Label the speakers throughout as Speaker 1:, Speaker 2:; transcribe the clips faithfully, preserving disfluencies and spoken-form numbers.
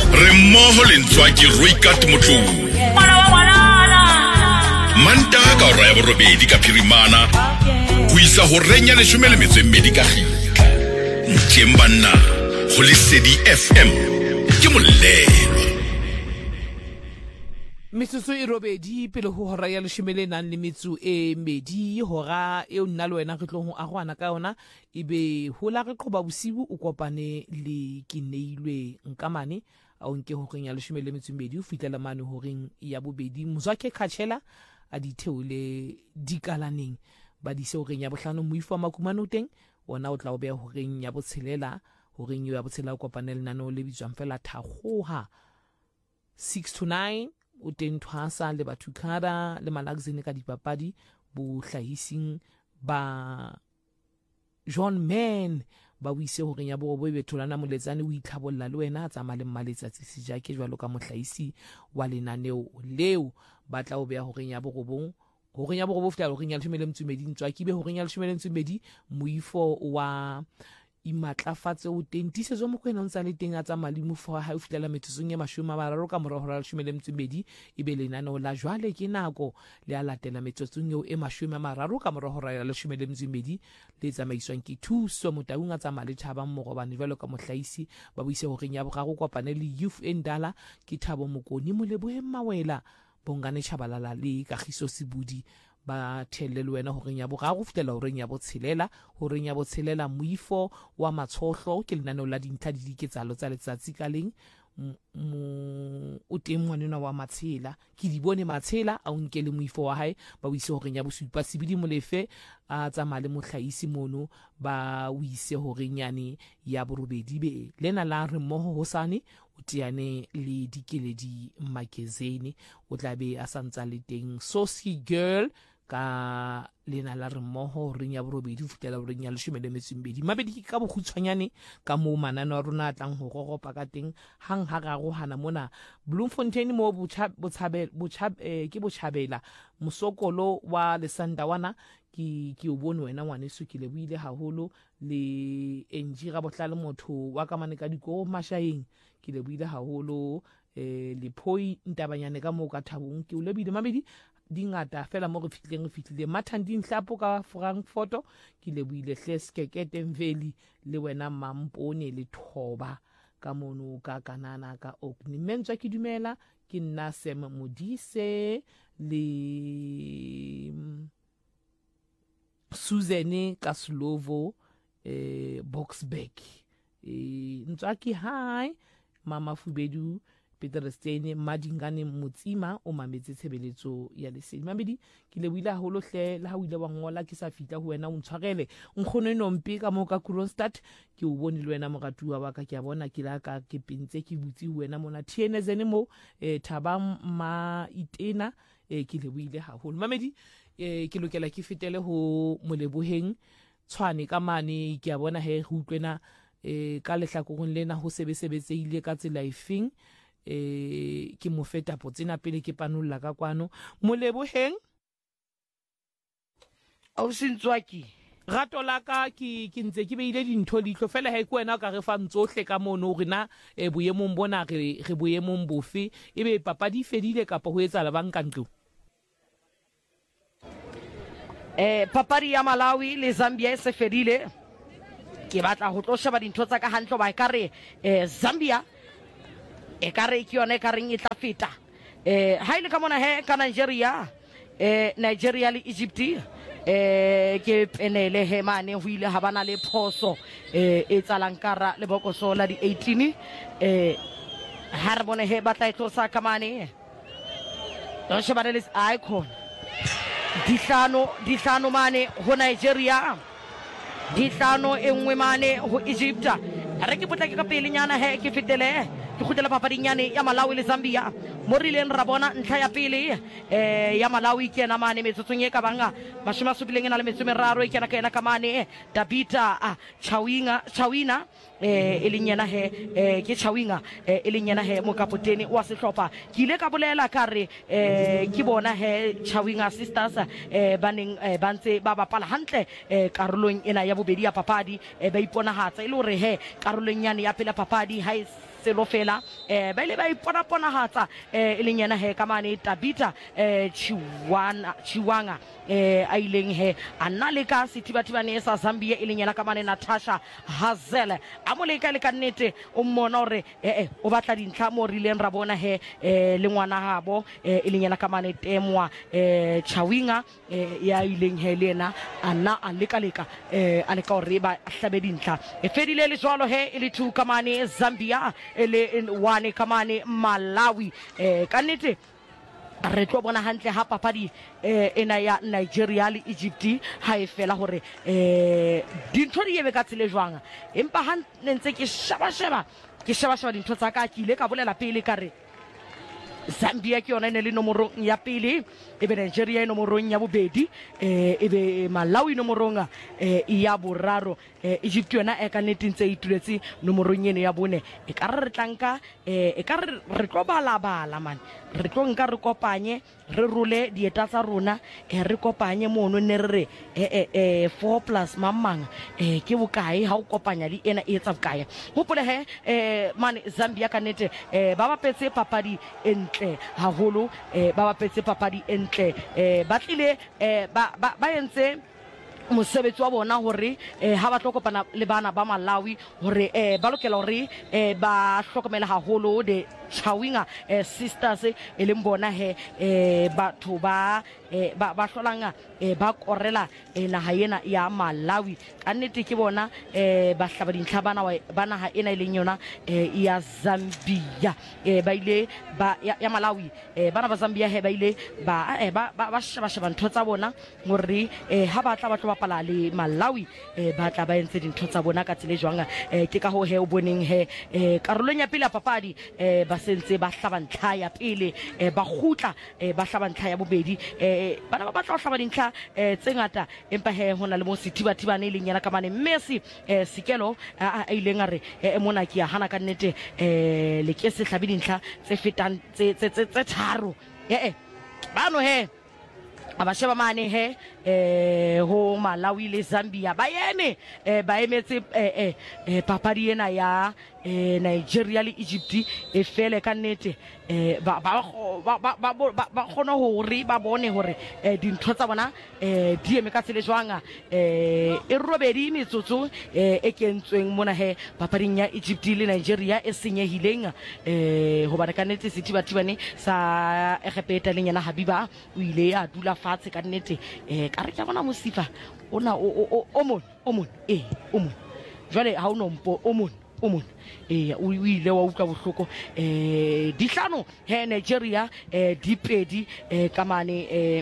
Speaker 1: re mmoho le Ntswaki Rooikat Motlou. Mantaha ka hora ya borobedi ka Phirimana ho isa ho renya leshome le metso e mmedi ka kgitla. Ntjeng banna ho Lesedi F M ke Molelo.
Speaker 2: Metsotso e robedi pele ho hora ya leshome le nang le metso e mmedi. Hora eo nna le wena re tlo ho arwana ka yona ebe ho la re qoba bosibu o kopane le Kineilwe Nkamane a o nke ho reng ya leshome le metso e mmedi o fitlela mane ho reng ya bobedi. Mzwake Khatshela a di theole dikalaneng ba di se ho reng ya bohlano Moifo wa Makumane teng ona o tla o beha ho reng ya botshelela ho reng ya botshelela o kopane le nano le bitswang fela Thakgoha six to nine o teng Thwasa le Bathukara le Malagzene ka dipapadi bo hlahising ba John Man ba wise ho reng ya bo bo betholana moletsane o itlhabolla le wena tsa male mmaletsatsi sejake jwalo ka mohlahisi wa lenaneo leo ba tla o beha ho reng ya bo robong ho reng ya bo robo fitla ho reng ya leshome le metso e mmedi Ntswaki be ho reng ya leshome le metso e mmedi Moifo wa imatlafatse o teng tisetso mo kwena ntsa le teng a tsa malimo for ha o fitlela metsong ya mashome a mararo ka morao hora leshome le metso e mmedi ebe lenaneo la jwale ke nako le a latela metsong eo e mashome a mararo ka morao hora ya leshome le metso e mmedi le tsamaiswang ke Thuso Motaung a tsamaya le Thabang Morobane jwalo ka mohlahisi ba buise ho reng ya boraro kopane le Youth Endala ke Thabo Mokoni Molebohe Mawela Bongane Chabalala le Kagiso Sibudi ba thelle le wena ho reng ya boraro fitela ho reng ya botshelela ho reng ya botshelela Moifo wa Matshohlo ke lenaneo la dintlha di diketsalo tsa letsatsi ka leng o teng ngwanena wa Matshela ke di bone Matshela a o nkele Moifo wa hae ba o ise ho reng ya bosupa Sebidi Molefe a tsamaya le mohlahisi mono ba o ise ho reng yane ya borobedi be lena la re mmoho hosane o tiane le Dikeledi Magazine o tla be a santsa le teng Soski Girl ka lena la re mmoho reng ya borobedi ho fitela reng ya leshome le metso e mmedi mabedi ka bokgutshwanyane ka mo manano a rona a tlang ho rogopa ka teng hang ha rarohana mona Bloemfontein mo botshabela ke botjhabela Mosokolo wa Lesandawana ke ke o bone wena ngwaneso ke le buile haholo le Enjira Bohlale motho wa kamane ka diko Mashayeng ke le buile haholo eh le Phoi Ntabanyane ka mo ka Thabong ke o lebile mabedi dingata fela mo re fitleng re fitlile Mathanding Hlapo ka Frankfurt ke le buile Hleskekete Mveli le wena Mampone le Thoba ka mono ka kanana ka Okni Mentswa ke dumela ke nna Sem Modise le Suzanne Kaslovo eh Boxback eh Ntswaki hi Mama Fubedu Peter Stene Madingane Motsima o mametse tshebeletso ya Lesedi mabedi ke le buile haholo hle le ha o ile wa ngola ke sa fitla ho wena o ntshwarele nkgono nompe ka mo ka Kroonstad ke o bone le wena moratuwa wa ka ke a bona ke la ka ke pintse ke butsi ho wena mona Thenezene mo eh Thabang Ma Itena eh ke le buile haholo mamedi eh ke lokela ke fetele ho Moleboheng Tshwane ka mane ke a bona he ho utlwena eh ka lehlakoreng lena ho sebesebetseile ka tsela efeng eh ke mo feta potsena pele ke panolla ka kwano Moleboheng
Speaker 3: au Ntswaki
Speaker 2: rato la ka ke ke ntse ke beile dintho ditlo fela ha ke wena ka re fa ntsohle ka mono rena e boemong bona re re boemong bofe ebe papadi fedile kapa ho etsa la banka ntlo
Speaker 3: eh papadi ya Malawi le Zambia se fedile ke batla ho tlo sheba dintho tsa ka hantle ba ka re eh Zambia e ka re ke yone ka reng e tla feta eh ha ile ka mona he ka Nigeria eh Nigeria le Egypt eh ke penele he mane ho ile ha bana le phoso eh e tsalang kara le bokoso la di eighteen eh ha re bone he batla e tlosa ka mane do sheba le icon dihlano dihlano mane ho Nigeria dihlano e nngwe mane ho Egypt re ke potla ke ka pele nyana he ke fetele ke khutela papading yane ya Malawi le Zambia mo rileng ra bona ntlha ya pele eh ya Malawi ke na mane metsotsong e ka banga mashoma subileng ena le metso meraro e kena ka ena ka mane Dabita ah, Chawinga Chawina eh eleng yena he eh ke Chawinga eh eleng yena he mo kapoteni wa sehlopha ke ile ka bolela ka re eh ke bona he Chawinga sisters eh baneng eh, bantse ba bapala hantle eh karolong ena ya bobedi ya papadi eh ba iponahatsa ile hore he karolong yane ya pele papadi ha selo fela eh ba ile ba ipona pona hatsa eh eleng yena he ka mane Tabita eh Chiwana Chiwanga eh a ileng he ana le ka sithibathibane sa Zambia eleng yena ka mane Natasha Hazele a mo le ka le ka nnete o mmona hore eh eh o batla dintlha mo rileng ra bona he eh le ngwana habo eh eleng yena ka mane Temwa eh Chawinga eh ya ileng he lena ana a leka leka eh a leka hore ba hlabe dintlha e fedile le jwalo he e le two ka mane Zambia ele one ka mane Malawi eh ka nnete re tlo bona hantle ha papadi eh ena ya Nigeria le Egypt ha e fela hore eh dintho di ebe ka tsele jwang empa ha ntse ke shaba shaba ke shaba shaba dintho tsa ka ke ile ka bolela pele ka re Zambia ke yona ene le nomoro ya pele ebe Nigeria ene nomoro ya bobedi eh ebe Malawi nomoro eh ya boraro eh Egypt yona e ka netintse ituletse nomoro nyene ya bone e ka re tlanka eh e ka re tlo bala bala man re tlo nka re kopanye re rule dieta tsa rona e re kopanye mono ne re eh eh four plus mamang eh ke bokae ha o kopanya le ena e etsa bokae hopole he eh man Zambia ka nete eh ba bapetse papadi entle haholo eh ba bapetse papadi entle eh ba tlile eh ba ba entse mosebetsi wa bona hore eh ha ba tlokopana le bana ba Malawi hore eh ba lokela hore eh ba hlokomela haholo de Chawinga eh sisters e le mbona he eh batho ba eh ba ba hlolanga eh ba korela eh naha ena ya Malawi ka nnete ke bona eh ba hlaba dintlha bana ba naha ena ile nyona eh ya Zambia eh ba ile ba ya Malawi eh bana ba Zambia he ba ile ba eh ba ba shaba shaba ntho tsa bona hore eh ha ba tla ba tlo bapala le Malawi eh ba tla ba entse dintho tsa bona ka tsile jwang eh ke ka ho he o boneng he eh karolong ya pele ya papadi eh ba sentse ba hlaba ntlha ya pele eh ba khutla eh ba hlaba ntlha ya bobedi eh bana ba batla ho hlaba dintlha eh tse ngata empa he hona le mo sithibathibane le nyana ka mane Messi eh Sikelo a ileng a re eh mona ke ya hana ka nnete eh le ke se hlabi dintlha tse fetang tse tse tse tharo eh eh bano he abasheba mane he eh ho Malawi le Zambia ba yeme eh ba emetse eh eh papadi ena ya eh Nigeria le Egypt e fele ka nnete eh ba ba ba ba khona ho ri ba bone hore eh dintho tsa bona eh di eme ka tsele jwanga eh e robedi metsotso eh e kentsweng mona he papading ya Egypt le Nigeria e senyehileng eh ho ba ka nnete sithibathibane sa Egepeta le nyana Habiba o ile a dula fatshe ka nnete eh ka re ka bona mosifa ona o o mon o mon eh o mon jwale ha o nompo o mon o mon eh o ile wa utlwa bohloko eh dihlano he Nigeria eh dipedi eh kamane eh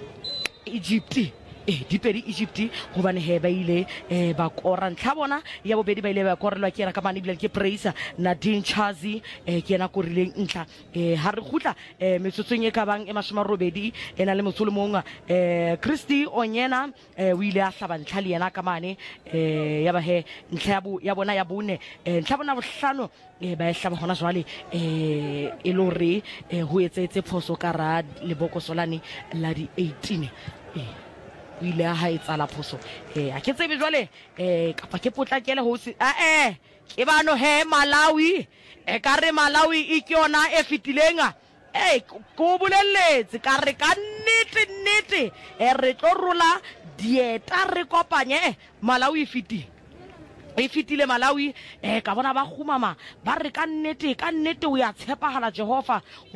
Speaker 3: Egypt eh dipedi Egypt hobane he ba ile eh ba kora ntlha bona ya bobedi ba ile ba korelwa ke ra ka mane bile ke Praise Nadine Chazi eh ke na korileng ntlha eh ha re khutla eh metsotsong e ka bang e mashoma robedi ena le motsolo monga eh Christy Onyena eh o ile a hlaba ntlha le yena ka mane eh ya ba he ntlha ya bo ya bona ya bone eh ntlha bona bohlano eh ba hlaba hona jwale eh e lore eh ho etsetse phoso ka ra le bokosolane la di eighteen eh ile ha etsala phoso eh a ke tsebe jwale eh kapa ke potlakele ho se a eh ke bano he Malawi e ka re Malawi e ke yona e fitilenga eh go bolelletse ka re ka nnete nnete e re tlo rola dieta re kopanye Malawi fiti e fitile Malawi eh ka bona ba khumama ba re ka nnete ka nnete o ya tshepahala Jehova